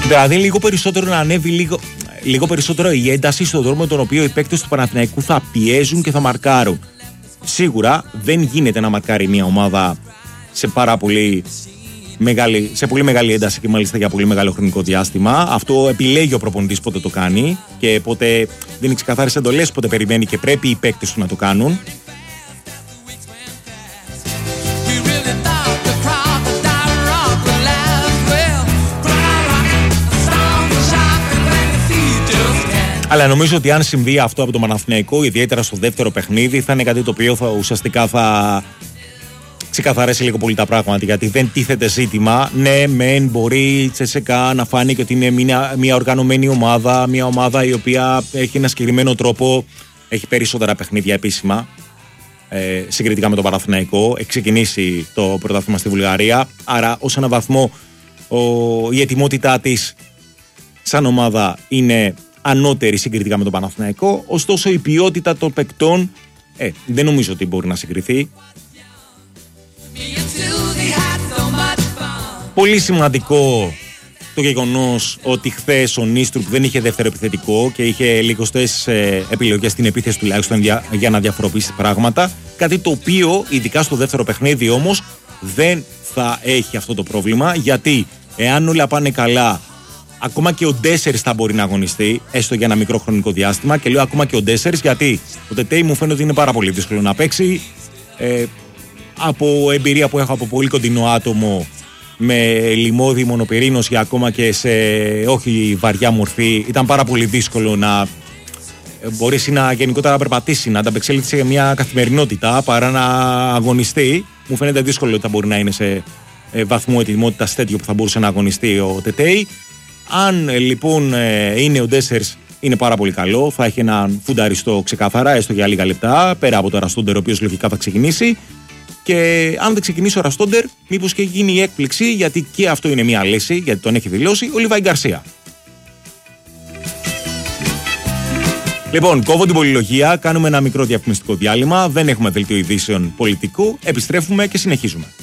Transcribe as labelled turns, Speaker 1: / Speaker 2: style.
Speaker 1: Δηλαδή λίγο περισσότερο να ανέβει λίγο περισσότερο η ένταση στον δρόμο με τον οποίο οι παίκτες του Παναθηναϊκού θα πιέζουν και θα μαρκάρουν. Σίγουρα δεν γίνεται να μαρκάρει μια ομάδα σε πολύ μεγάλη ένταση και μάλιστα για πολύ μεγάλο χρονικό διάστημα. Αυτό επιλέγει ο προπονητής πότε το κάνει και πότε δίνει ξεκαθάρισες εντολές, πότε περιμένει και πρέπει οι παίκτες του να το κάνουν. Αλλά νομίζω ότι αν συμβεί αυτό από το Παναθηναϊκό, ιδιαίτερα στο δεύτερο παιχνίδι, θα είναι κάτι το οποίο ουσιαστικά θα ξεκαθαρίσει λίγο πολύ τα πράγματα. Γιατί δεν τίθεται ζήτημα. Ναι, μεν μπορεί η Τσέσσεκα να φάνηκε ότι είναι μια οργανωμένη ομάδα, μια ομάδα η οποία έχει ένα συγκεκριμένο τρόπο, έχει περισσότερα παιχνίδια επίσημα συγκριτικά με τον Παναθηναϊκό. Έχει ξεκινήσει το πρωτάθλημα στη Βουλγαρία. Άρα, ως έναν βαθμό, η ετοιμότητά της σαν ομάδα είναι ανώτερη συγκριτικά με τον Παναθηναϊκό, ωστόσο η ποιότητα των παικτών δεν νομίζω ότι μπορεί να συγκριθεί. Πολύ σημαντικό το γεγονός ότι χθες ο Νίστρουπ δεν είχε δεύτερο επιθετικό και είχε λιγοστές επιλογές στην επίθεση τουλάχιστον για να διαφοροποιήσει πράγματα, κάτι το οποίο ειδικά στο δεύτερο παιχνίδι όμως δεν θα έχει αυτό το πρόβλημα, γιατί εάν όλα πάνε καλά, ακόμα και ο Ντέσσερις θα μπορεί να αγωνιστεί, έστω για ένα μικρό χρονικό διάστημα. Και λέω ακόμα και ο Ντέσσερις, γιατί ο Τετέι μου φαίνεται ότι είναι πάρα πολύ δύσκολο να παίξει. Από εμπειρία που έχω από πολύ κοντινό άτομο με λιμώδη μονοπυρήνωση ή ακόμα και σε όχι βαριά μορφή, ήταν πάρα πολύ δύσκολο να μπορέσει να γενικότερα να περπατήσει, να ανταπεξέλθει σε μια καθημερινότητα παρά να αγωνιστεί. Μου φαίνεται δύσκολο ότι θα μπορεί να είναι σε βαθμό ετοιμότητας τέτοιο που θα μπορούσε να αγωνιστεί ο Τετέι. Αν λοιπόν είναι ο Ντέσσερς, είναι πάρα πολύ καλό. Θα έχει έναν φουνταριστό ξεκάθαρα, έστω για λίγα λεπτά, πέρα από το Ραστόντερ, ο οποίος λογικά θα ξεκινήσει. Και αν δεν ξεκινήσει ο Ραστόντερ, μήπως και γίνει η έκπληξη, γιατί και αυτό είναι μια λύση, γιατί τον έχει δηλώσει ο Λιβάι Γκαρσία. Λοιπόν, κόβω την πολυλογία, κάνουμε ένα μικρό διαφημιστικό διάλειμμα. Δεν έχουμε δελτίο ειδήσεων πολιτικού. Επιστρέφουμε και συνεχίζουμε.